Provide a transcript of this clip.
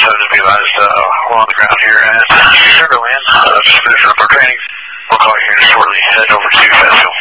So just be advised, we're on the ground here at Sugarland, just finished up our training. We'll call you here shortly. Head over to Fayetteville.